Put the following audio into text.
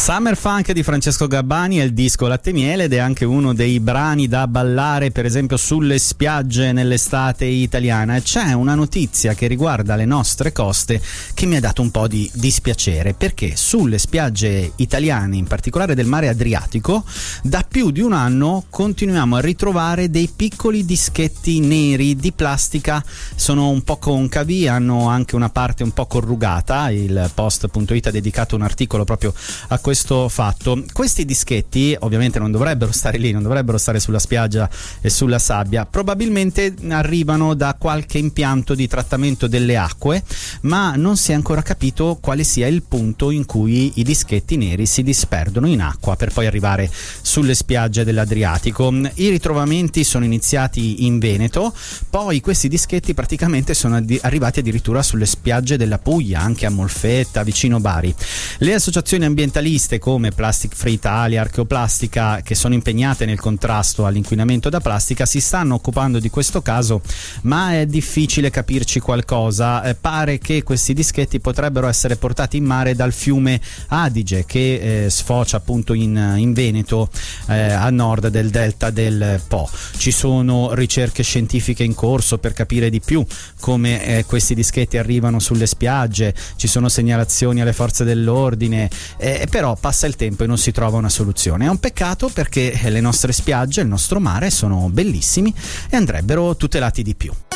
Summer Funk di Francesco Gabbani è il disco Latte Miele ed è anche uno dei brani da ballare per esempio sulle spiagge nell'estate italiana. E c'è una notizia che riguarda le nostre coste che mi ha dato un po' di dispiacere, perché sulle spiagge italiane, in particolare del mare Adriatico, da più di un anno continuiamo a ritrovare dei piccoli dischetti neri di plastica. Sono un po' concavi, hanno anche una parte un po' corrugata. Il Post.it ha dedicato un articolo proprio a questo fatto. Questi dischetti ovviamente non dovrebbero stare lì, non dovrebbero stare sulla spiaggia e sulla sabbia, probabilmente arrivano da qualche impianto di trattamento delle acque, ma non si è ancora capito quale sia il punto in cui i dischetti neri si disperdono in acqua per poi arrivare sulle spiagge dell'Adriatico. I ritrovamenti sono iniziati in Veneto, poi questi dischetti praticamente sono arrivati addirittura sulle spiagge della Puglia, anche a Molfetta, vicino Bari. Le associazioni ambientaliste come Plastic Free Italia, Archeoplastica, che sono impegnate nel contrasto all'inquinamento da plastica, si stanno occupando di questo caso, ma è difficile capirci qualcosa. Pare che questi dischetti potrebbero essere portati in mare dal fiume Adige, che sfocia appunto in Veneto, a nord del delta del Po. Ci sono ricerche scientifiche in corso per capire di più come questi dischetti arrivano sulle spiagge, ci sono segnalazioni alle forze dell'ordine, però passa il tempo e non si trova una soluzione. È un peccato, perché le nostre spiagge, il nostro mare sono bellissimi e andrebbero tutelati di più.